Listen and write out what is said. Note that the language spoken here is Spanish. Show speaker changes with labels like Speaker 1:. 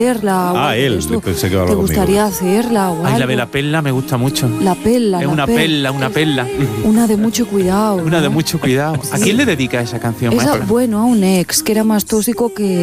Speaker 1: hacerla.
Speaker 2: Él, pensé que iba a hablar
Speaker 1: ¿Te gustaría hacerla o
Speaker 3: Ay, la
Speaker 1: algo?
Speaker 3: de la perla me gusta mucho.
Speaker 1: La perla.
Speaker 3: Es una perla.
Speaker 1: Una de mucho cuidado.
Speaker 3: Una de
Speaker 1: ¿no?
Speaker 3: mucho cuidado. ¿A quién le dedica esa canción,
Speaker 1: Esa,
Speaker 3: maestra?
Speaker 1: bueno, a un ex que era más tóxico que